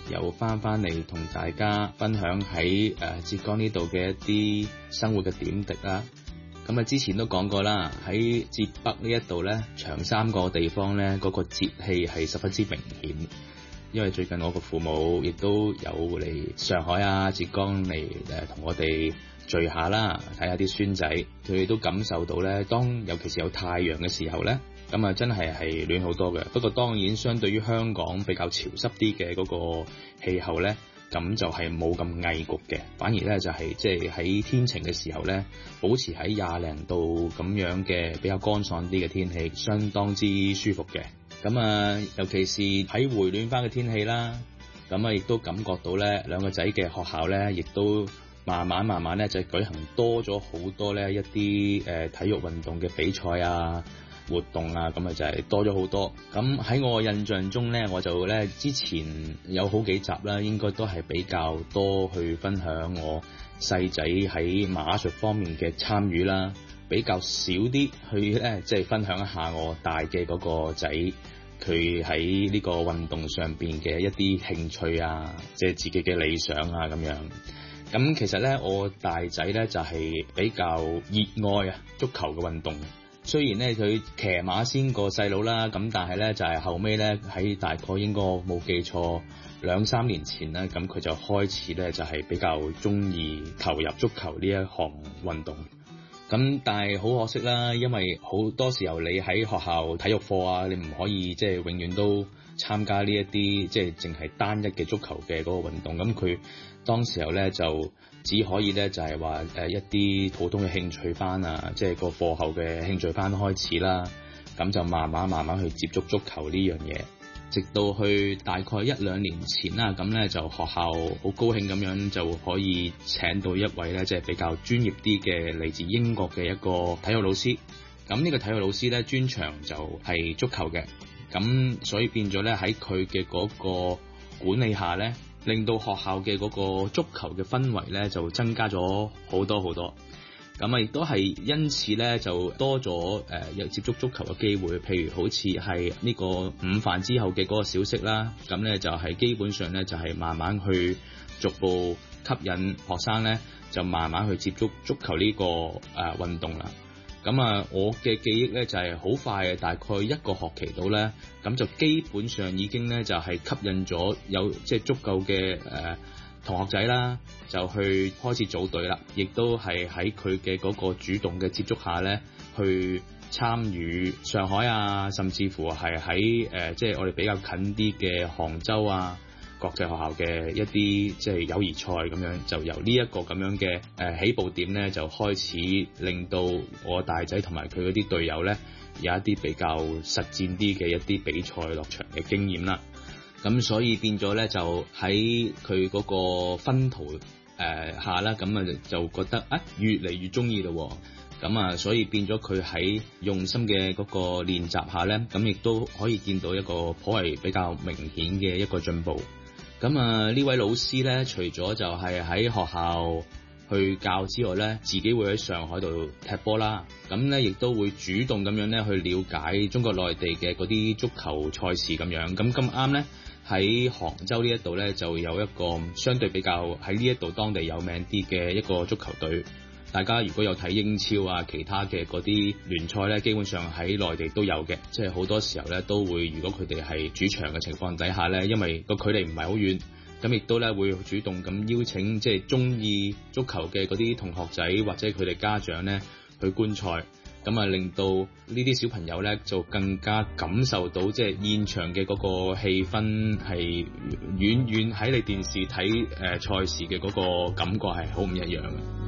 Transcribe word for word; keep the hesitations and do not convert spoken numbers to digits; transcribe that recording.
又翻翻嚟同大家分享喺誒浙江呢度嘅一啲生活嘅點滴啦。咁啊，之前都講過啦，喺浙北呢一度咧，長三個地方咧，嗰個節氣係十分之明顯。因為最近我個父母亦都有嚟上海啊、浙江嚟誒同我哋聚下啦，睇下啲孫仔，佢哋都感受到咧，當尤其是有太陽嘅時候咧，咁啊真係係暖好多嘅。不過當然相對於香港比較潮濕啲嘅嗰個氣候咧，咁就係冇咁翳焗嘅，反而咧就係即係喺天晴嘅時候咧，保持喺廿零度咁樣嘅比較乾爽啲嘅天氣，相當之舒服嘅。咁啊，尤其是喺回暖翻嘅天氣啦，咁啊亦都感覺到咧，兩個仔嘅學校咧，亦都慢慢慢慢咧就舉行多咗好多咧一啲誒、呃、體育運動嘅比賽啊、活動啊，咁啊就係多咗好多。咁喺我印象中咧，我就咧之前有好幾集啦，應該都係比較多去分享我細仔喺馬術方面嘅參與啦。比較少啲去咧，即係分享一下我大嘅嗰個仔佢喺呢個運動上邊嘅一啲興趣啊，即係自己嘅理想啊咁樣。咁其實咧，我大仔咧就係比較熱愛啊足球嘅運動。雖然咧佢騎馬先過細佬啦，咁但係咧就係後尾咧喺大概應該冇記錯兩三年前咧，咁佢就開始咧就係比較中意投入足球呢一項運動。咁但係好可惜啦，因為好多時候你喺學校體育課啊，你唔可以即係永遠都參加呢一啲即係淨係單一嘅足球嘅嗰個運動。咁佢當時候咧就只可以咧就係話誒一啲普通嘅興趣班啊，即係個課後嘅興趣班開始啦。咁就慢慢慢慢去接觸足球呢樣嘢。直到去大概一兩年前啦，咁咧就學校好高興咁樣就可以請到一位咧，即係比較專業啲嘅嚟自英國嘅一個體育老師。咁呢個體育老師咧專長就係足球嘅，咁所以變咗咧喺佢嘅嗰個管理下咧，令到學校嘅嗰個足球嘅氛圍咧就增加咗好多好多。咁啊，亦都係因此咧，就多咗誒有接觸足球嘅機會。譬如好似係呢個午飯之後嘅嗰個小息啦，咁咧就係基本上咧就係慢慢去逐步吸引學生咧，就慢慢去接觸足球呢個誒運動啦。咁啊，我嘅記憶咧就係好快嘅，大概一個學期到咧，咁就基本上已經咧就係吸引咗有即係足夠嘅誒同學仔啦，就去開始組隊啦，亦都係喺佢嘅嗰個主動嘅接觸下咧，去參與上海啊，甚至乎係喺誒即係我哋比較近啲嘅杭州啊國際學校嘅一啲即係友誼賽咁樣，就由呢一個咁樣嘅誒、呃、起步點咧，就開始令到我大仔同埋佢嗰啲隊友咧有一啲比較實戰啲嘅一啲比賽落場嘅經驗啦。咁所以變咗咧，就喺佢嗰個薰陶誒下啦，咁啊就覺得啊越嚟越中意咯。咁啊，所以變咗佢喺用心嘅嗰個練習下咧，咁亦都可以見到一個頗為比較明顯嘅一個進步。咁啊，呢位老師咧，除咗就係喺學校去教之外咧，自己會喺上海度踢波啦。咁咧，亦都會主動咁樣咧去了解中國內地嘅嗰啲足球賽事咁樣。咁咁啱咧，喺杭州呢一度咧，就有一個相對比較喺呢一度當地有名啲嘅一個足球隊。大家如果有睇英超啊，其他嘅嗰啲聯賽咧，基本上喺內地都有嘅。即係好多時候咧，都會如果佢哋係主場嘅情況底下咧，因為個距離唔係好遠，咁亦都咧會主動咁邀請即係中意足球嘅嗰啲同學仔或者佢哋家長咧去觀賽。咁啊，令到呢啲小朋友咧就更加感受到即係現場嘅嗰個氣氛係遠遠喺你電視睇誒賽事嘅嗰個感覺係好唔一樣嘅。